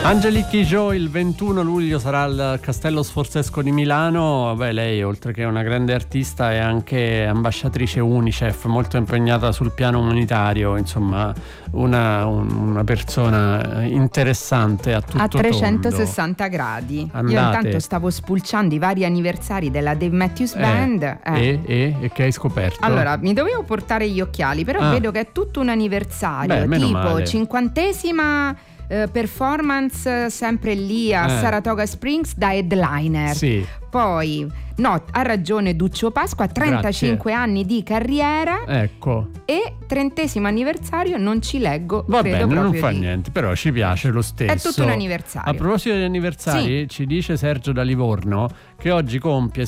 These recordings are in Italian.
Angelique Kidjo il 21 luglio sarà al Castello Sforzesco di Milano. Beh, lei oltre che una grande artista è anche ambasciatrice UNICEF, molto impegnata sul piano umanitario, insomma una persona interessante a tutto a 360 tondo. gradi. Andate. Io intanto stavo spulciando i vari anniversari della Dave Matthews Band. E che hai scoperto? Allora, mi dovevo portare gli occhiali, però vedo che è tutto un anniversario. Beh, meno tipo male. 50esima performance sempre lì a Saratoga Springs da headliner. Sì. Poi ha ragione Duccio Pasqua, 35 anni di carriera. Ecco. E 30° anniversario non ci leggo. Va credo bene, non proprio fa di... niente, però ci piace lo stesso. È tutto un anniversario. A proposito degli anniversari, ci dice Sergio da Livorno che oggi compie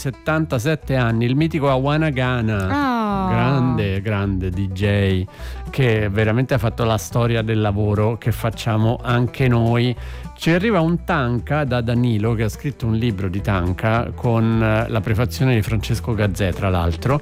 77 anni il mitico Awana Gana. Grande DJ che veramente ha fatto la storia del lavoro che facciamo anche noi. Ci arriva un tanka da Danilo, che ha scritto un libro di tanka con la prefazione di Francesco Gazzè, tra l'altro.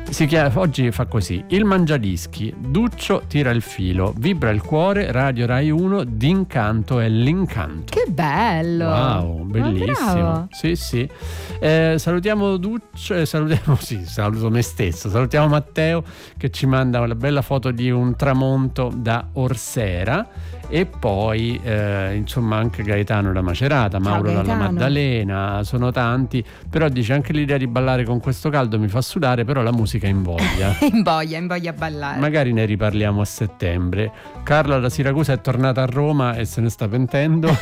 Oggi fa così: il mangiadischi, Duccio tira il filo, vibra il cuore, Radio Rai 1, d'incanto è l'incanto. Che bello! Wow, bellissimo. Sì. Salutiamo Duccio, saluto me stesso. Salutiamo Matteo che ci manda una bella foto di un tramonto da Orsera. E poi insomma anche Gaetano da Macerata, Mauro dalla Maddalena, sono tanti, però dice anche l'idea di ballare con questo caldo mi fa sudare, però la musica invoglia. invoglia a ballare. Magari ne riparliamo a settembre. Carla da Siracusa è tornata a Roma e se ne sta pentendo.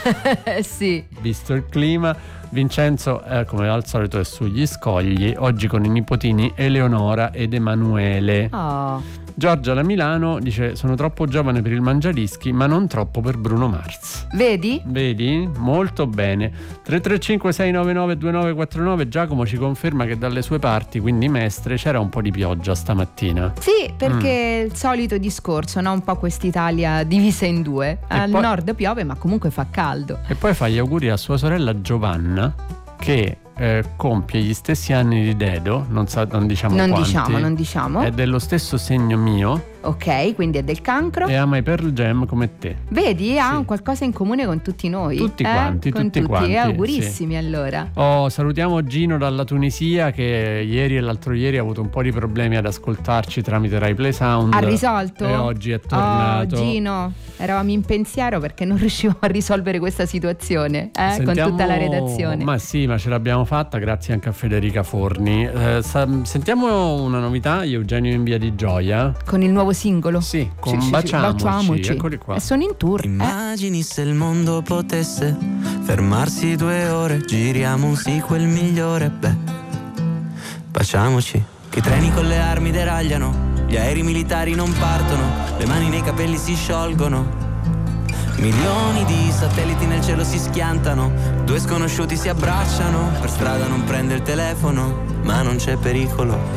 Sì. Visto il clima. Vincenzo come al solito è sugli scogli, oggi con i nipotini Eleonora ed Emanuele. Giorgia da Milano dice: sono troppo giovane per il mangiadischi ma non troppo per Bruno Mars. Vedi? Molto bene. 335 699 2949. Giacomo ci conferma che dalle sue parti, quindi Mestre, c'era un po' di pioggia stamattina. Sì, perché il solito discorso, no? Un po' quest'Italia divisa in due. Al nord piove ma comunque fa caldo. E poi fa gli auguri a sua sorella Giovanna che compie gli stessi anni di Dedo, non diciamo quanti. Non diciamo. È dello stesso segno mio. Ok, quindi è del cancro. E ama i Pearl Jam come te. Vedi, ha qualcosa in comune con tutti noi. Tutti quanti. E augurissimi allora. Salutiamo Gino dalla Tunisia che ieri e l'altro ieri ha avuto un po' di problemi ad ascoltarci tramite Rai Play Sound. Ha risolto? E oggi è tornato. Gino, eravamo in pensiero perché non riuscivamo a risolvere questa situazione con tutta la redazione. Ma sì, ma ce l'abbiamo fatta grazie anche a Federica Forni. Sentiamo una novità, Eugenio in Via di Gioia. Con il nuovo singolo? Sì, con Baciamoci. Eccoli qua. E sono in tour. Immagini se il mondo potesse fermarsi 2 ore, giriamo un sequel migliore. Baciamoci. Che i treni con le armi deragliano, gli aerei militari non partono, le mani nei capelli si sciolgono, milioni di satelliti nel cielo si schiantano, 2 sconosciuti si abbracciano, per strada non prende il telefono, ma non c'è pericolo.